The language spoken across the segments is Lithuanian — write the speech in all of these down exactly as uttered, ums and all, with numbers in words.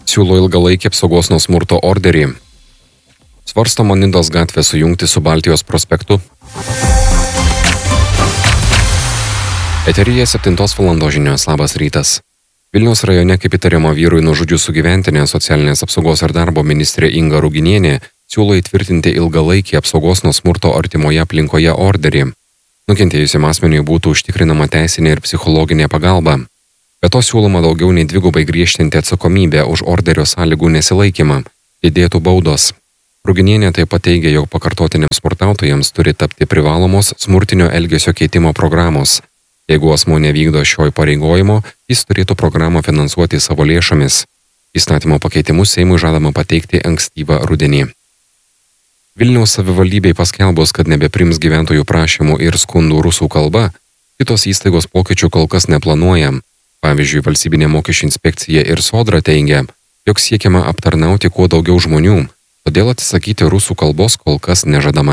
Siūlo ilgalaikį apsaugos nuo smurto orderį. Svarstoma Nidos gatvę sujungti su Baltijos prospektu. Eteryje septintos valandos žinios. Labas rytas. Vilniaus rajone kaip įtariama vyrui nužudžius sugyventinę socialinės apsaugos ir darbo ministrė Inga Ruginienė siūlo įtvirtinti ilgalaikį apsaugos nuo smurto artimoje aplinkoje orderį. Nukentėjusiam asmeniui būtų užtikrinama teisinė ir psichologinė pagalba. Be to siūloma daugiau nei dvigubai griežtinti atsakomybę už orderio sąlygų nesilaikymą, didėtų baudos. Ruginienė taip pat teigia, jog pakartotiniams smurtautojams turi tapti privalomos smurtinio elgesio keitimo programos. Jeigu asmuo nevykdo šio įpareigojimo, jis turėtų programą finansuoti savo lėšomis. Įstatymo pakeitimus Seimui žadama pateikti ankstyvą rudenį. Vilniaus savivaldybei paskelbus, kad nebeprims gyventojų prašymų ir skundų rusų kalba, kitos įstaigos pokyčių kol kas neplanuoja. Pavyzdžiui, Valstybinė mokesčių inspekcija ir Sodra teigia, jog siekiama aptarnauti kuo daugiau žmonių, todėl atsisakyti rusų kalbos kol kas nežadama.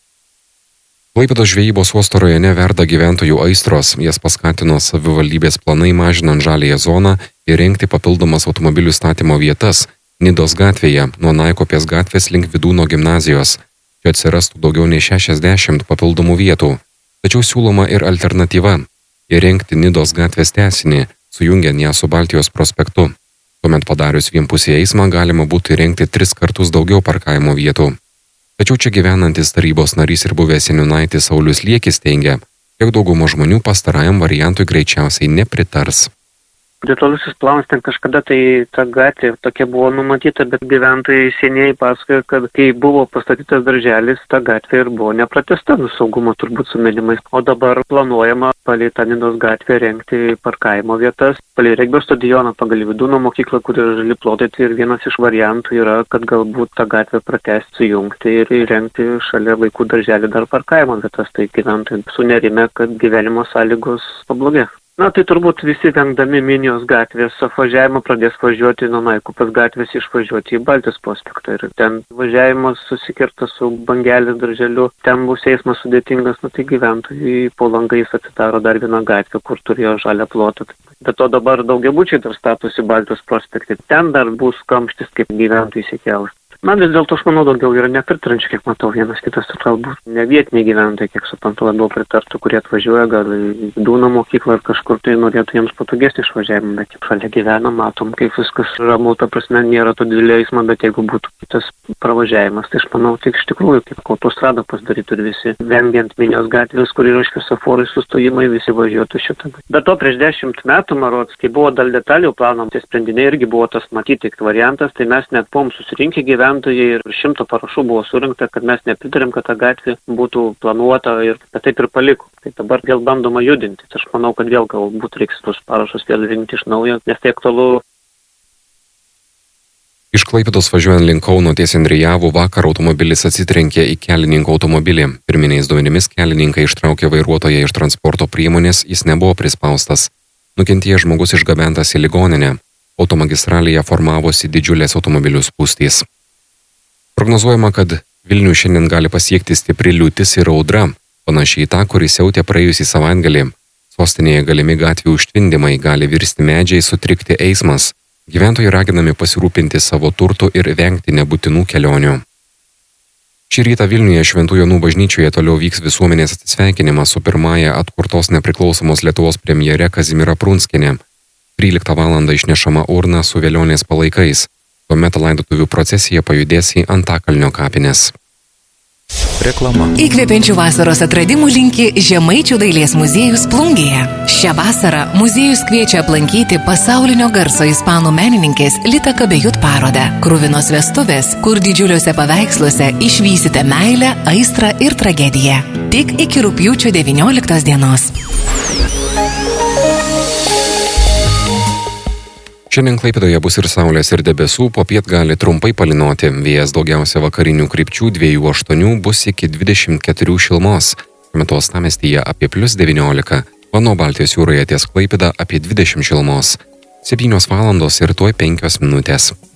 Klaipėdos žvejybos uosto rajone verda gyventojų aistros, jas paskatino savivaldybės planai mažinant žaliąją zoną ir rengti papildomas automobilių statymo vietas Nidos gatvėje nuo Naikopės gatvės link Vydūno gimnazijos. Čia atsirastų daugiau nei šešiasdešimt papildomų vietų, tačiau siūloma ir alternatyva – įrengti Nidos gatvės tęsinį, sujungiant ją su Baltijos prospektu. Tuomet padarius vienpusį eismą galima būtų įrengti tris kartus daugiau parkavimo vietų. Tačiau čia gyvenantis tarybos narys ir buvęs seniūnaitis Saulius Liekis teigia, jog dauguma žmonių pastarajam variantui greičiausiai nepritars. Detalusis planas ten kažkada tai ta gatvė tokia buvo numatyta, bet gyventojai seniai pasakojo, kad kai buvo pastatytas darželis, ta gatvė ir buvo nepratęsta, nu saugumo turbūt sumenimais. O dabar planuojama palei tą Nidos gatvę rengti parkavimo vietas, palei regbio stadioną, pagal Vydūno mokyklą, kur yra žali plotai, tai ir vienas iš variantų yra, kad galbūt tą gatvę pratęsti, sujungti ir įrengti šalia vaikų darželį dar parkavimo vietas, tai gyventojai sunerime, kad gyvenimo sąlygos pablogės. Na, tai turbūt visi vengdami Minijos gatvės apvažiavimo pradės važiuoti nuo Naikupės gatvės išvažiuoti į Baltijos prospektą. Ir ten važiavimas susikirta su Bangelės darželiu, ten bus eismas sudėtingas, nu tai gyventojai po langais atsidaro dar vieną gatvę, kur turėjo žalią plotą. Be to dabar daugiabučiai dar statosi Baltijos prospekte, ten dar bus kamštis, kaip gyventojai įsikels. Man vis dėlto, aš manau, daugiau yra nepritrančių, kiek matau, vienas kitas galbūt ne vietiniai gyventojai, kiek suprantu, labiau pritartų, kurie atvažiuoja gal į Vydūno mokyklą ar kažkur tai norėtų jiems patogesnį išvažiavimą, bet kaip šalia gyvena, matom, kaip viskas ramu, ta prasme, nėra to didelio eismo, bet jeigu būtų kitas pravažiavimas, tai aš manau, tik iš tikrųjų, kaip autostradą pasidarytų ir visi, vengiant Minijos gatvės, kur yra šviesoforai sustojimai, visi važiuotų šitą. Be to, prieš dešimt metų, marods, kai buvo dėl detalių plano, tie sprendiniai irgi buvo tas matyti variantas, tai mes net buvom susirinkę gyventojai ir šimto parašų buvo surinkta, kad mes nepritarėm, kad ta gatvė būtų planuota ir taip ir paliko. Tai dabar vėl bandoma judinti. Aš manau, kad vėl galbūt reiks tos parašus vėl rinkti iš naujo, nes tai aktualu. Iš Klaipėdos važiuojant link Kauno ties Indrijavų vakar automobilis atsitrenkė į kelininko automobilį. Pirminiais duomenimis kelininkai ištraukė vairuotoją iš transporto priemonės, jis nebuvo prispaustas. Nukentėjęs žmogus išgabentas į ligoninę. Automagistralėje formavosi didžiulės automobilių spūstys. Prognozuojama, kad Vilnių šiandien gali pasiekti stipri liūtis ir audra, panašiai tą, kuris siautė praėjusį savaitgalį. Sostinėje galimi gatvių užtvindimai, gali virsti medžiai, sutrikti eismas. Gyventojai raginami pasirūpinti savo turtų ir vengti nebūtinų kelionių. Šį rytą Vilniuje Šventų Jonų bažnyčioje toliau vyks visuomenės atsisveikinimas su pirmąja atkurtos nepriklausomos Lietuvos premjere Kazimiera Prunskienė. tryliktą valandą išnešama urna su velionės palaikais. Tuomet laidotuvių procesija pajudės į Antakalnio kapines. Reklama. Įkvepiančių vasaros atradimų linki Žemaičių dailės muziejus Plungėje. Šią vasarą muziejus kviečia aplankyti pasaulinio garso ispanų menininkės Lita Kabejut parodą Kruvinos vestuvės, kur didžiuliuose paveiksluose išvysite meilę, aistrą ir tragediją. Tik iki rugpjūčio devynioliktos dienos. Šiandien Klaipėdoje bus ir saulės ir debesų, popiet gali trumpai palynoti. Vėjas daugiausia vakarinių krypčių dviejų aštuonių bus iki dvidešimt keturių šilumos. Šiuo metu uostamiestyje apie plius devyniolika, o nuo Baltijos jūroje ties Klaipėda apie dvidešimt šilumos. septynios valandos ir tuoj penkios minutės.